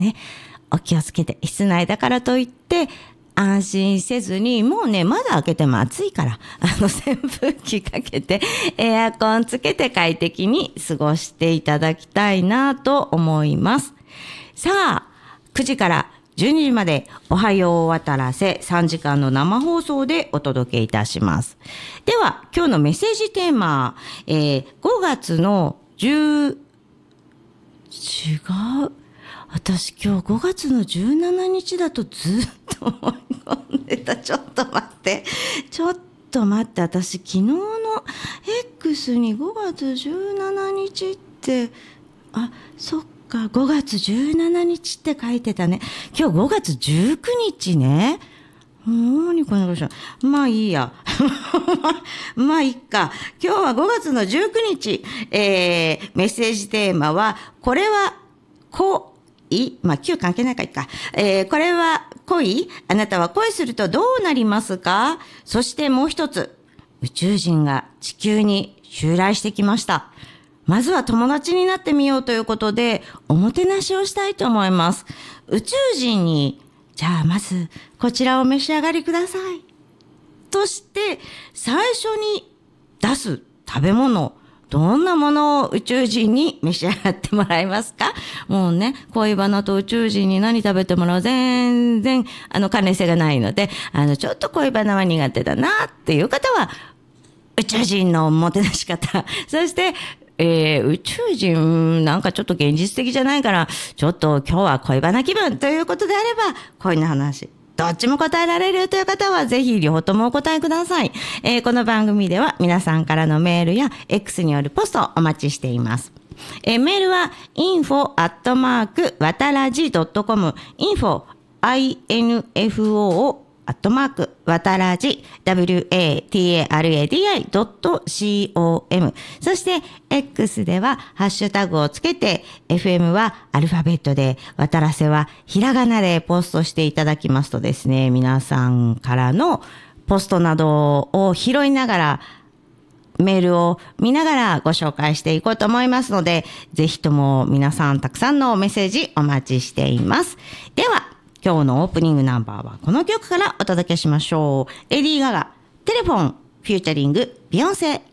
ね、お気をつけて、室内だからといって安心せずに、もうね、窓開けても暑いから、扇風機かけて、エアコンつけて快適に過ごしていただきたいなと思います。さあ、9時から12時まで、おはよう渡らせ3時間の生放送でお届けいたします。では、今日のメッセージテーマ、5月の10、違う。私今日5月の17日だとずっと思い込んでた。ちょっと待って。私昨日の X に5月17日って、そっか、5月17日って書いてたね。今日5月19日ね。何このこと。まあいいや。まあいいか。今日は5月の19日、メッセージテーマは、これは9関係ないかいいか。これは恋？あなたは恋するとどうなりますか？そしてもう一つ、宇宙人が地球に襲来してきました。まずは友達になってみようということで、おもてなしをしたいと思います。宇宙人に、じゃあまずこちらを召し上がりください。として、最初に出す食べ物、どんなものを宇宙人に召し上がってもらいますか？もうね、恋バナと宇宙人に何食べてもらう全然関連性がないので、ちょっと恋バナは苦手だなっていう方は、宇宙人のもてなし方、そして、宇宙人なんかちょっと現実的じゃないから、ちょっと今日は恋バナ気分ということであれば、恋の話。どっちも答えられるという方はぜひ両方ともお答えください。この番組では皆さんからのメールや X によるポストをお待ちしています。メールは info@wataraj.com info@wataradi wataradi.com そして X ではハッシュタグをつけて FM はアルファベットで渡らせはひらがなでポストしていただきますとですね、皆さんからのポストなどを拾いながらメールを見ながらご紹介していこうと思いますので、ぜひとも皆さんたくさんのメッセージお待ちしています。では今日のオープニングナンバーはこの曲からお届けしましょう。レディー・ガガ、テレフォン、フューチャリング、ビヨンセ。